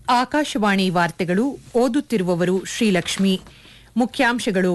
ಆಕಾಶವಾಣಿ ವಾರ್ತೆಗಳು ಓದುತ್ತಿರುವವರು ಶ್ರೀಲಕ್ಷ್ಮಿ. ಮುಖ್ಯಾಂಶಗಳು: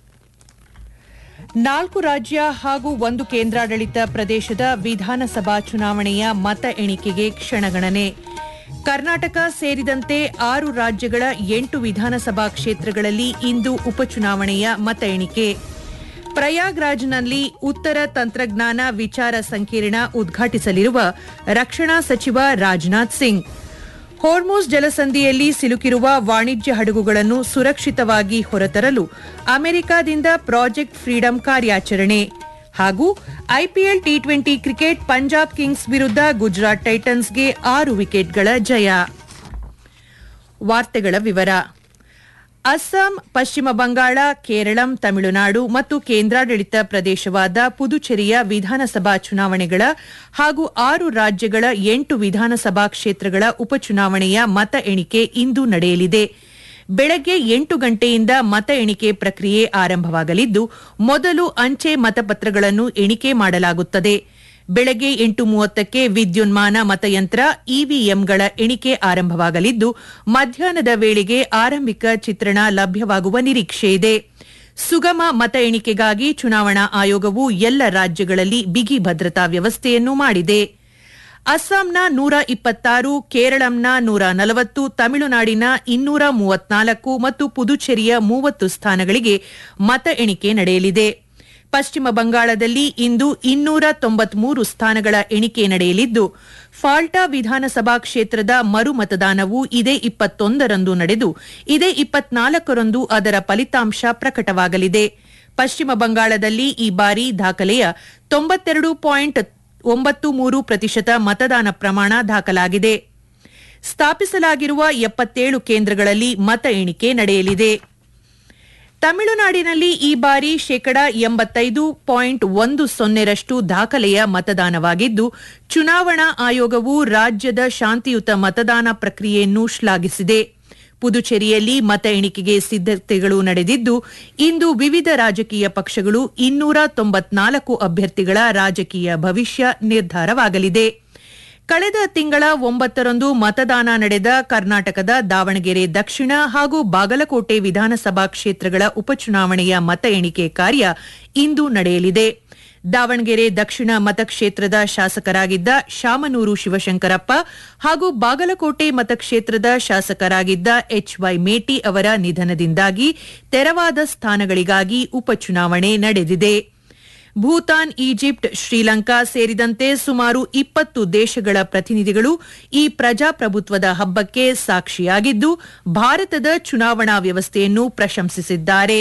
4 ರಾಜ್ಯ ಹಾಗೂ 1 ಕೇಂದ್ರಾಡಳಿತ ಪ್ರದೇಶದ ವಿಧಾನಸಭಾ ಚುನಾವಣೆಯ ಮತ ಎಣಿಕೆಗೆ ಕ್ಷಣಗಣನೆ. ಕರ್ನಾಟಕ ಸೇರಿದಂತೆ 6 ರಾಜ್ಯಗಳ 8 ವಿಧಾನಸಭಾ ಕ್ಷೇತ್ರಗಳಲ್ಲಿ ಇಂದು ಉಪಚುನಾವಣೆಯ ಮತ ಎಣಿಕೆ. ಪ್ರಯಾಗ್ರಾಜ್ನಲ್ಲಿ ಉತ್ತರ ತಂತ್ರಜ್ಞಾನ ವಿಚಾರ ಸಂಕಿರಣ ಉದ್ಘಾಟಿಸಲಿರುವ ರಕ್ಷಣಾ ಸಚಿವ ರಾಜನಾಥ್ ಸಿಂಗ್. ಹೋರ್ಮುಜ್ ಜಲಸಂಧಿಯಲ್ಲಿ ಸಿಲುಕಿರುವ ವಾಣಿಜ್ಯ ಹಡಗುಗಳನ್ನು ಸುರಕ್ಷಿತವಾಗಿ ಹೊರತರಲು ಅಮೆರಿಕದಿಂದ ಪ್ರಾಜೆಕ್ಟ್ ಫ್ರೀಡಂ ಕಾರ್ಯಾಚರಣೆ. ಹಾಗೂ IPL T20 cricket Punjab Kings ವಿರುದ್ಧ ಗುಜರಾತ್ ಟೈಟನ್ಸ್ಗೆ 6 ವಿಕೆಟ್ಗಳ ಜಯ. ವಾರ್ತೆಗಳ ವಿವರ. ಅಸ್ಸಾಂ, ಪಶ್ಚಿಮ ಬಂಗಾಳ, ಕೇರಳಂ, ತಮಿಳುನಾಡು ಮತ್ತು ಕೇಂದ್ರಾಡಳಿತ ಪ್ರದೇಶವಾದ ಪುದುಚೇರಿಯ ವಿಧಾನಸಭಾ ಚುನಾವಣೆಗಳ ಹಾಗೂ 6 ರಾಜ್ಯಗಳ 8 ವಿಧಾನಸಭಾ ಕ್ಷೇತ್ರಗಳ ಉಪಚುನಾವಣೆಯ ಮತ ಎಣಿಕೆ ಇಂದು ನಡೆಯಲಿದೆ. ಬೆಳಗ್ಗೆ 8 ಗಂಟೆಯಿಂದ ಮತ ಎಣಿಕೆ ಪ್ರಕ್ರಿಯೆ ಆರಂಭವಾಗಲಿದ್ದು, ಮೊದಲು ಅಂಚೆ ಮತಪತ್ರಗಳನ್ನು ಎಣಿಕೆ ಮಾಡಲಾಗುತ್ತದೆ. ಬೆಳಗ್ಗೆ 8:30ಕ್ಕೆ ವಿದ್ಯುನ್ಮಾನ ಮತಯಂತ್ರ ಇವಿಎಂಗಳ ಎಣಿಕೆ ಆರಂಭವಾಗಲಿದ್ದು, ಮಧ್ಯಾಹ್ನದ ವೇಳೆಗೆ ಆರಂಭಿಕ ಚಿತ್ರಣ ಲಭ್ಯವಾಗುವ ನಿರೀಕ್ಷೆಯಿದೆ. ಸುಗಮ ಮತ ಎಣಿಕೆಗಾಗಿ ಚುನಾವಣಾ ಆಯೋಗವು ಎಲ್ಲ ರಾಜ್ಯಗಳಲ್ಲಿ ಬಿಗಿ ಭದ್ರತಾ ವ್ಯವಸ್ಥೆಯನ್ನು ಮಾಡಿದೆ. ಅಸ್ಸಾಂನ 126, ಕೇರಳಂನ 140, ತಮಿಳುನಾಡಿನ 234 ಮತ್ತು ಪುದುಚೇರಿಯ 30 ಸ್ಥಾನಗಳಿಗೆ ಮತ ಎಣಿಕೆ ನಡೆಯಲಿದೆ. ಪಶ್ಚಿಮ ಬಂಗಾಳದಲ್ಲಿ ಇಂದು 293 ಸ್ಥಾನಗಳ ಎಣಿಕೆ ನಡೆಯಲಿದ್ದು, ಫಾಲ್ಟಾ ವಿಧಾನಸಭಾ ಕ್ಷೇತ್ರದ ಮರು ಮತದಾನವು ಇದೇ 21ರಂದು ನಡೆದು, ಇದೇ 24ರಂದು ಅದರ ಫಲಿತಾಂಶ ಪ್ರಕಟವಾಗಲಿದೆ. ಪಶ್ಚಿಮ ಬಂಗಾಳದಲ್ಲಿ ಈ ಬಾರಿ ದಾಖಲೆಯ 92.93% ಮತದಾನ ಪ್ರಮಾಣ ದಾಖಲಾಗಿದೆ. ಸ್ಥಾಪಿಸಲಾಗಿರುವ 77 ಕೇಂದ್ರಗಳಲ್ಲಿ ಮತ ಎಣಿಕೆ ನಡೆಯಲಿದೆ. ತಮಿಳುನಾಡಿನಲ್ಲಿ ಈ ಬಾರಿ 85.10% ದಾಖಲೆಯ ಮತದಾನವಾಗಿದ್ದು, ಚುನಾವಣಾ ಆಯೋಗವು ರಾಜ್ಯದ ಶಾಂತಿಯುತ ಮತದಾನ ಪ್ರಕ್ರಿಯೆಯನ್ನು ಶ್ಲಾಘಿಸಿದೆ. ಪುದುಚೇರಿಯಲ್ಲಿ ಮತ ಎಣಿಕೆಗೆ ಸಿದ್ದತೆಗಳು ನಡೆದಿದ್ದು, ಇಂದು ವಿವಿಧ ರಾಜಕೀಯ ಪಕ್ಷಗಳು 294 ಅಭ್ಯರ್ಥಿಗಳ ರಾಜಕೀಯ ಭವಿಷ್ಯ ನಿರ್ಧಾರವಾಗಲಿದೆ. ಕಳೆದ ತಿಂಗಳ 9ರಂದು ಮತದಾನ ನಡೆದ ಕರ್ನಾಟಕದ ದಾವಣಗೆರೆ ದಕ್ಷಿಣ ಹಾಗೂ ಬಾಗಲಕೋಟೆ ವಿಧಾನಸಭಾ ಕ್ಷೇತ್ರಗಳ ಉಪಚುನಾವಣೆಯ ಮತ ಎಣಿಕೆ ಕಾರ್ಯ ಇಂದು ನಡೆಯಲಿದೆ. ದಾವಣಗೆರೆ ದಕ್ಷಿಣ ಮತಕ್ಷೇತ್ರದ ಶಾಸಕರಾಗಿದ್ದ ಶಾಮನೂರು ಶಿವಶಂಕರಪ್ಪ ಹಾಗೂ ಬಾಗಲಕೋಟೆ ಮತಕ್ಷೇತ್ರದ ಶಾಸಕರಾಗಿದ್ದ ಎಚ್ವೈ ಮೇಟಿ ಅವರ ನಿಧನದಿಂದಾಗಿ ತೆರವಾದ ಸ್ಥಾನಗಳಿಗಾಗಿ ಉಪಚುನಾವಣೆ ನಡೆದಿದೆ. ಭೂತಾನ್, ಈಜಿಪ್ಟ್, ಶ್ರೀಲಂಕಾ ಸೇರಿದಂತೆ ಸುಮಾರು 20 ದೇಶಗಳ ಪ್ರತಿನಿಧಿಗಳು ಈ ಪ್ರಜಾಪ್ರಭುತ್ವದ ಹಬ್ಬಕ್ಕೆ ಸಾಕ್ಷಿಯಾಗಿದ್ದು, ಭಾರತದ ಚುನಾವಣಾ ವ್ಯವಸ್ಥೆಯನ್ನು ಪ್ರಶಂಸಿಸಿದ್ದಾರೆ.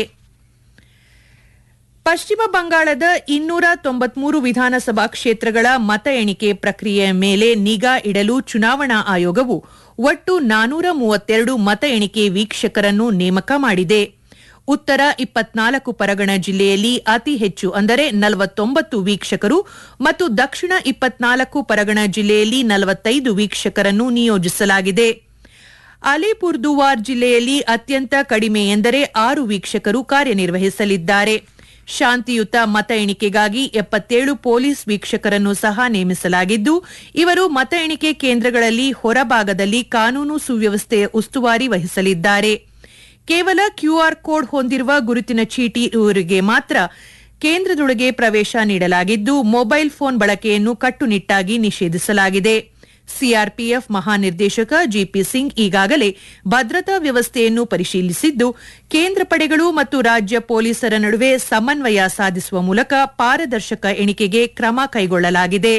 ಪಶ್ಚಿಮ ಬಂಗಾಳದ 293 ವಿಧಾನಸಭಾ ಕ್ಷೇತ್ರಗಳ ಮತ ಎಣಿಕೆ ಪ್ರಕ್ರಿಯೆಯ ಮೇಲೆ ನಿಗಾ ಇಡಲು ಚುನಾವಣಾ ಆಯೋಗವು ಒಟ್ಟು 432 ಮತ ಎಣಿಕೆ ವೀಕ್ಷಕರನ್ನು ನೇಮಕ ಮಾಡಿದೆ. ಉತ್ತರ 24 ಪರಗಣ ಜಿಲ್ಲೆಯಲ್ಲಿ ಅತಿ ಹೆಚ್ಚು ಅಂದರೆ 49 ವೀಕ್ಷಕರು ಮತ್ತು ದಕ್ಷಿಣ 24 ಪರಗಣ ಜಿಲ್ಲೆಯಲ್ಲಿ 45 ವೀಕ್ಷಕರನ್ನು ನಿಯೋಜಿಸಲಾಗಿದೆ. ಅಲಿಪುರ್ದುವಾರ್ ಜಿಲ್ಲೆಯಲ್ಲಿ ಅತ್ಯಂತ ಕಡಿಮೆ ಎಂದರೆ 6 ವೀಕ್ಷಕರು ಕಾರ್ಯನಿರ್ವಹಿಸಲಿದ್ದಾರೆ. ಶಾಂತಿಯುತ ಮತ ಎಣಿಕೆಗಾಗಿ 77 ಪೊಲೀಸ್ ವೀಕ್ಷಕರನ್ನು ಸಹ ನೇಮಿಸಲಾಗಿದ್ದು, ಇವರು ಮತ ಎಣಿಕೆ ಕೇಂದ್ರಗಳಲ್ಲಿ ಹೊರಭಾಗದಲ್ಲಿ ಕಾನೂನು ಸುವ್ಯವಸ್ಥೆಯ ಉಸ್ತುವಾರಿ ವಹಿಸಲಿದ್ದಾರೆ. ಕೇವಲ ಕ್ಯೂಆರ್ ಕೋಡ್ ಹೊಂದಿರುವ ಗುರುತಿನ ಚೀಟಿ ಇವರಿಗೆ ಮಾತ್ರ ಕೇಂದ್ರದೊಳಗೆ ಪ್ರವೇಶ ನೀಡಲಾಗಿದ್ದು, ಮೊಬೈಲ್ ಫೋನ್ ಬಳಕೆಯನ್ನು ಕಟ್ಟುನಿಟ್ಟಾಗಿ ನಿಷೇಧಿಸಲಾಗಿದೆ. ಸಿಆರ್ಪಿಎಫ್ ಮಹಾನಿರ್ದೇಶಕ ಜಿಪಿ ಸಿಂಗ್ ಈಗಾಗಲೇ ಭದ್ರತಾ ವ್ಯವಸ್ಥೆಯನ್ನು ಪರಿಶೀಲಿಸಿದ್ದು, ಕೇಂದ್ರ ಪಡೆಗಳು ಮತ್ತು ರಾಜ್ಯ ಪೊಲೀಸರ ನಡುವೆ ಸಮನ್ವಯ ಸಾಧಿಸುವ ಮೂಲಕ ಪಾರದರ್ಶಕ ಎಣಿಕೆಗೆ ಕ್ರಮ ಕೈಗೊಳ್ಳಲಾಗಿದೆ.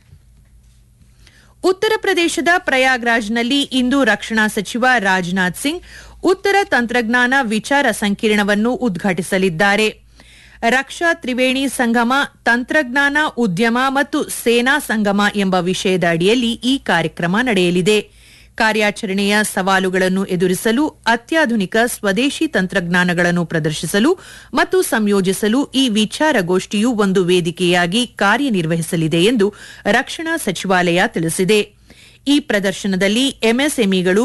ಉತ್ತರ ಪ್ರದೇಶದ ಪ್ರಯಾಗ್ರಾಜ್ನಲ್ಲಿ ಇಂದು ರಕ್ಷಣಾ ಸಚಿವ ರಾಜನಾಥ್ ಸಿಂಗ್ ಉತ್ತರ ತಂತ್ರಜ್ಞಾನ ವಿಚಾರ ಸಂಕಿರಣವನ್ನು ಉದ್ಘಾಟಿಸಲಿದ್ದಾರೆ. ರಕ್ಷಾ ತ್ರಿವೇಣಿ ಸಂಗಮ, ತಂತ್ರಜ್ಞಾನ, ಉದ್ಯಮ ಮತ್ತು ಸೇನಾ ಸಂಗಮ ಎಂಬ ವಿಷಯದ ಅಡಿಯಲ್ಲಿ ಈ ಕಾರ್ಯಕ್ರಮ ನಡೆಯಲಿದೆ. ಕಾರ್ಯಾಚರಣೆಯ ಸವಾಲುಗಳನ್ನು ಎದುರಿಸಲು ಅತ್ಯಾಧುನಿಕ ಸ್ವದೇಶಿ ತಂತ್ರಜ್ಞಾನಗಳನ್ನು ಪ್ರದರ್ಶಿಸಲು ಮತ್ತು ಸಂಯೋಜಿಸಲು ಈ ವಿಚಾರಗೋಷ್ಠಿಯು ಒಂದು ವೇದಿಕೆಯಾಗಿ ಕಾರ್ಯನಿರ್ವಹಿಸಲಿದೆ ಎಂದು ರಕ್ಷಣಾ ಸಚಿವಾಲಯ ತಿಳಿಸಿದೆ. ಈ ಪ್ರದರ್ಶನದಲ್ಲಿ ಎಂಎಸ್ಎಂಇಗಳು